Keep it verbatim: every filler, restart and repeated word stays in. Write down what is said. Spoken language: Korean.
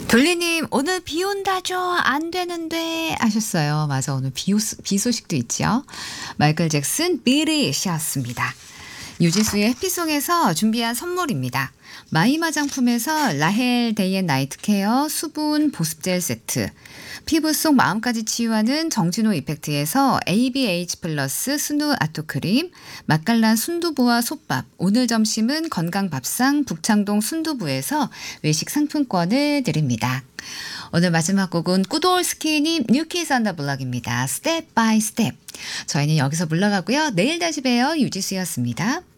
돌리님 오늘 비 온다죠. 안 되는데 하셨어요. 맞아, 오늘 비, 오, 비 소식도 있죠. 마이클 잭슨 비리 샷입니다. 유지수의 해피송에서 준비한 선물입니다. 마이 화장품에서 라헬 데이 앤 나이트 케어 수분 보습젤 세트, 피부 속 마음까지 치유하는 정진호 이펙트에서 에이비에이치 플러스 순두 아토크림, 맛깔난 순두부와 솥밥, 오늘 점심은 건강밥상 북창동 순두부에서 외식 상품권을 드립니다. 오늘 마지막 곡은 꾸돌 스키님 뉴키즈 언더 블럭입니다. 스텝 바이 스텝. 저희는 여기서 물러가고요. 내일 다시 봬요. 유지수였습니다.